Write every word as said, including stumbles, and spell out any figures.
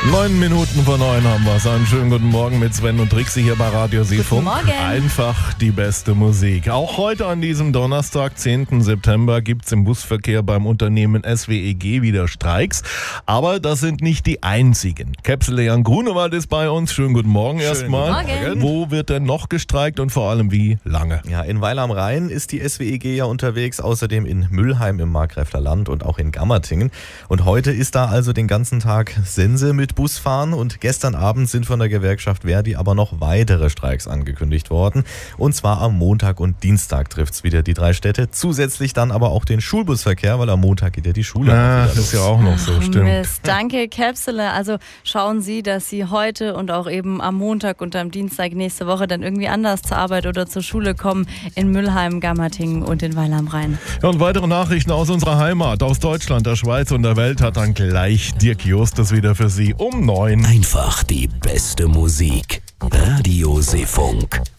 Neun Minuten vor neun haben wir es. Einen schönen guten Morgen mit Sven und Trixi hier bei Radio Seefunk. Guten Morgen. Einfach die beste Musik. Auch heute an diesem Donnerstag, zehnten September, gibt es im Busverkehr beim Unternehmen S W E G wieder Streiks. Aber das sind nicht die einzigen. Käpsele Jan Grunewald ist bei uns. Schönen guten Morgen erstmal. Morgen. Wo wird denn noch gestreikt und vor allem wie lange? Ja, in Weil am Rhein ist die S W E G ja unterwegs, außerdem in Müllheim im Markgräfler Land und auch in Gammertingen. Und heute ist da also den ganzen Tag Sense mit Busfahren und gestern Abend sind von der Gewerkschaft Verdi aber noch weitere Streiks angekündigt worden. Und zwar am Montag und Dienstag trifft es wieder die drei Städte. Zusätzlich dann aber auch den Schulbusverkehr, weil am Montag geht ja die Schule. Ah, das ist ja auch noch so, stimmt. Mist. Danke, Käpsele. Also schauen Sie, dass Sie heute und auch eben am Montag und am Dienstag nächste Woche dann irgendwie anders zur Arbeit oder zur Schule kommen in Müllheim, Gammertingen und in Weil am Rhein. Ja, und weitere Nachrichten aus unserer Heimat, aus Deutschland, der Schweiz und der Welt hat dann gleich Dirk Justus wieder für Sie um neun. Einfach die beste Musik. Radio Seefunk.